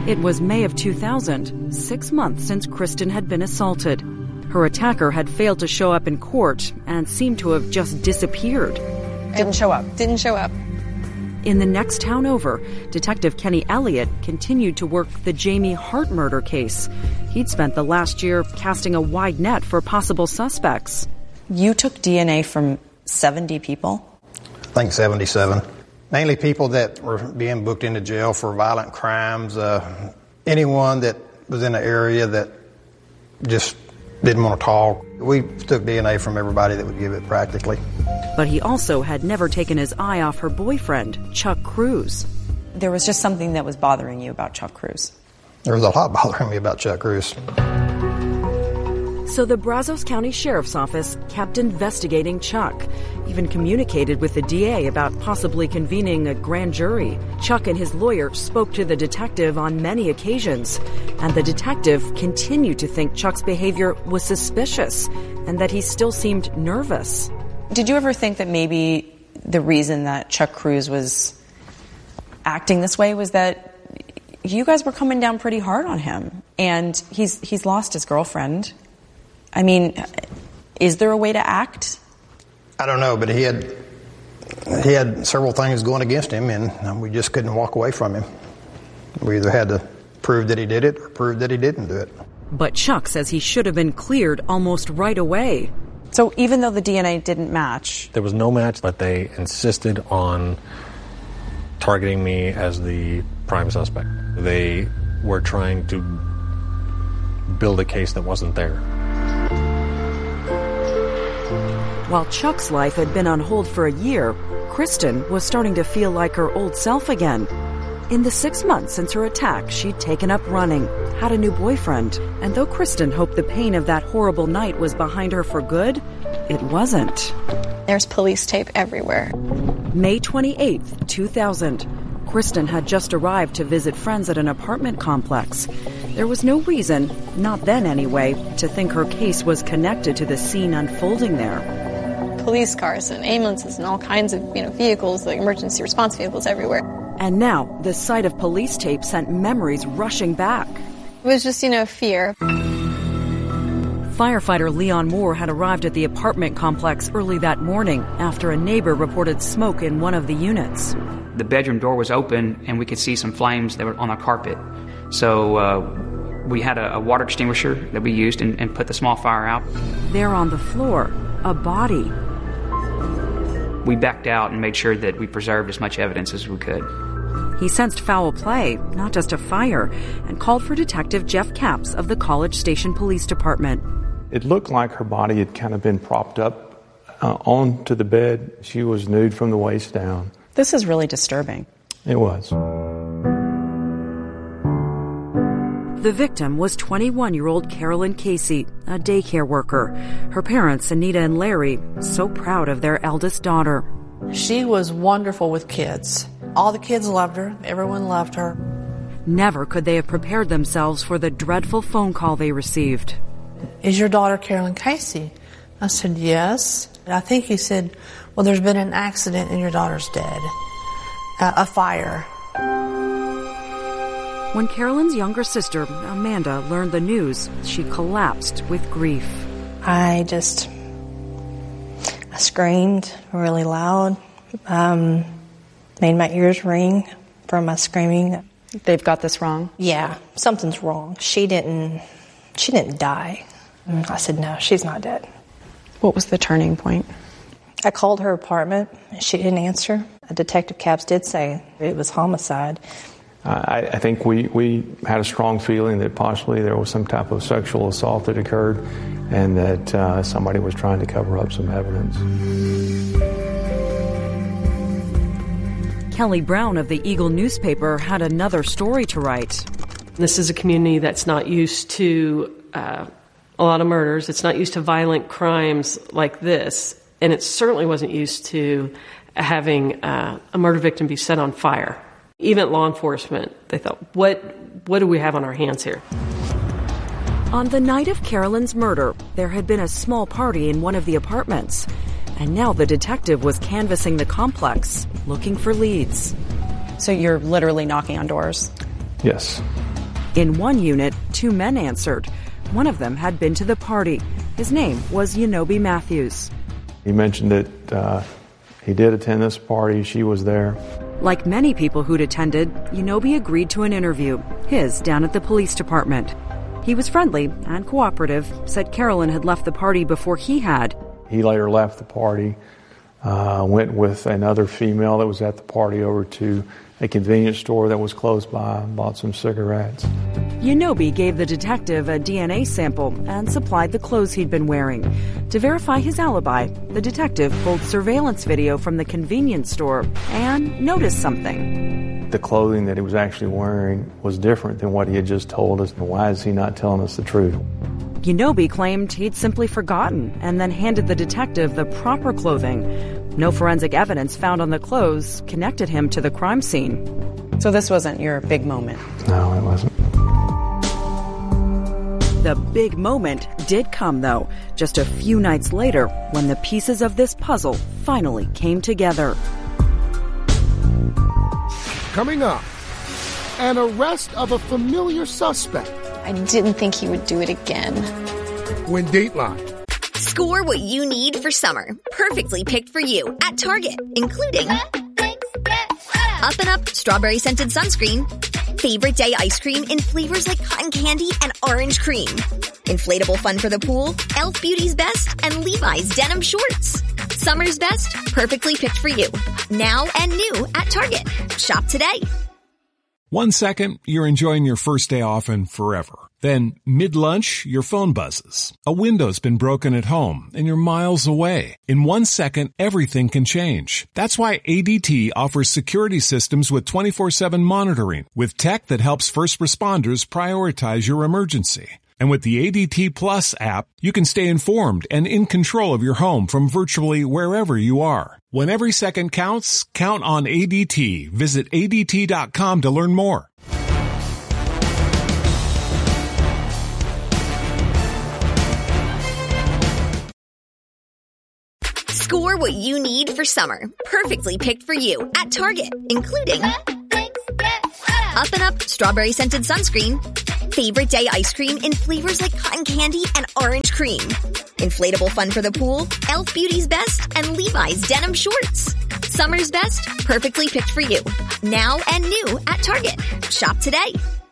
It was May of 2000, 6 months since Kristen had been assaulted. Her attacker had failed to show up in court and seemed to have just disappeared. Didn't show up. In the next town over, Detective Kenny Elliott continued to work the Jamie Hart murder case. He'd spent the last year casting a wide net for possible suspects. You took DNA from 70 people? I think 77. Mainly people that were being booked into jail for violent crimes. Anyone that was in the area that just didn't want to talk. We took DNA from everybody that would give it practically. But he also had never taken his eye off her boyfriend, Chuck Cruz. There was just something that was bothering you about Chuck Cruz. There was a lot bothering me about Chuck Cruz. So the Brazos County Sheriff's Office kept investigating Chuck, even communicated with the DA about possibly convening a grand jury. Chuck and his lawyer spoke to the detective on many occasions, and the detective continued to think Chuck's behavior was suspicious and that he still seemed nervous. Did you ever think that maybe the reason that Chuck Cruz was acting this way was that you guys were coming down pretty hard on him, and he's lost his girlfriend? I mean, is there a way to act? I don't know, but he had several things going against him, and we just couldn't walk away from him. We either had to prove that he did it or prove that he didn't do it. But Chuck says he should have been cleared almost right away. So even though the DNA didn't match? There was no match, but they insisted on targeting me as the prime suspect. They were trying to build a case that wasn't there. While Chuck's life had been on hold for a year, Kristen was starting to feel like her old self again. In the 6 months since her attack, she'd taken up running, had a new boyfriend, and though Kristen hoped the pain of that horrible night was behind her for good, it wasn't. There's police tape everywhere. May 28th, 2000. Kristen had just arrived to visit friends at an apartment complex. There was no reason, not then anyway, to think her case was connected to the scene unfolding there. Police cars and ambulances and all kinds of, vehicles, like emergency response vehicles everywhere. And now, the sight of police tape sent memories rushing back. It was just, fear. Firefighter Leon Moore had arrived at the apartment complex early that morning after a neighbor reported smoke in one of the units. The bedroom door was open and we could see some flames that were on the carpet. So we had a water extinguisher that we used and put the small fire out. There on the floor, a body. We backed out and made sure that we preserved as much evidence as we could. He sensed foul play, not just a fire, and called for Detective Jeff Capps of the College Station Police Department. It looked like her body had kind of been propped up onto the bed. She was nude from the waist down. This is really disturbing. It was. The victim was 21-year-old Carolyn Casey, a daycare worker. Her parents, Anita and Larry, so proud of their eldest daughter. She was wonderful with kids. All the kids loved her. Everyone loved her. Never could they have prepared themselves for the dreadful phone call they received. Is your daughter Carolyn Casey? I said, yes. I think he said, well, there's been an accident and your daughter's dead. A fire. When Carolyn's younger sister, Amanda, learned the news, she collapsed with grief. I screamed really loud, made my ears ring from my screaming. They've got this wrong? Yeah, something's wrong. She didn't die. I said, no, she's not dead. What was the turning point? I called her apartment. She didn't answer. Detective Capps did say it was homicide. I think we had a strong feeling that possibly there was some type of sexual assault that occurred and that somebody was trying to cover up some evidence. Kelly Brown of the Eagle newspaper had another story to write. This is a community that's not used to a lot of murders. It's not used to violent crimes like this. And it certainly wasn't used to having a murder victim be set on fire. Even law enforcement, they thought, what do we have on our hands here? On the night of Carolyn's murder, there had been a small party in one of the apartments. And now the detective was canvassing the complex, looking for leads. So you're literally knocking on doors? Yes. In one unit, 2 men answered. One of them had been to the party. His name was Yanobi Matthews. He mentioned that he did attend this party. She was there. Like many people who'd attended, Yanobi agreed to an interview, his down at the police department. He was friendly and cooperative, said Carolyn had left the party before he had. He later left the party, went with another female that was at the party over to a convenience store that was close by, bought some cigarettes. Yanobi gave the detective a DNA sample and supplied the clothes he'd been wearing. To verify his alibi, the detective pulled surveillance video from the convenience store and noticed something. The clothing that he was actually wearing was different than what he had just told us. And why is he not telling us the truth? Yanobi claimed he'd simply forgotten and then handed the detective the proper clothing. No forensic evidence found on the clothes connected him to the crime scene. So this wasn't your big moment? No, it wasn't. The big moment did come, though, just a few nights later when the pieces of this puzzle finally came together. Coming up, an arrest of a familiar suspect. I didn't think he would do it again. When Dateline. Score what you need for summer. Perfectly picked for you at Target, including Up and Up Strawberry Scented Sunscreen, Favorite Day Ice Cream in flavors like cotton candy and orange cream, Inflatable Fun for the Pool, Elf Beauty's Best, and Levi's Denim Shorts. Summer's best, perfectly picked for you. Now and new at Target. Shop today. 1 second, you're enjoying your first day off and forever. Then, mid-lunch, your phone buzzes. A window's been broken at home, and you're miles away. In 1 second, everything can change. That's why ADT offers security systems with 24/7 monitoring, with tech that helps first responders prioritize your emergency. And with the ADT Plus app, you can stay informed and in control of your home from virtually wherever you are. When every second counts, count on ADT. Visit ADT.com to learn more. Score what you need for summer. Perfectly picked for you at Target, including Up and Up Strawberry Scented Sunscreen, Favorite Day Ice Cream in flavors like cotton candy and orange cream, Inflatable Fun for the Pool, Elf Beauty's Best, and Levi's Denim Shorts. Summer's best, perfectly picked for you. Now and new at Target. Shop today.